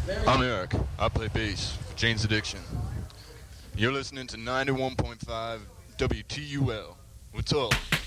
I'm Eric. I play bass for Jane's Addiction. You're listening to 91.5 WTUL. What's up?